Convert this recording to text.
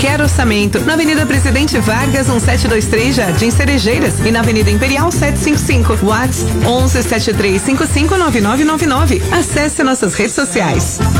qualquer orçamento. Na Avenida Presidente Vargas, 1723, Jardim Cerejeiras, e na Avenida Imperial 755. WhatsApp 11 73559999. Acesse nossas redes sociais.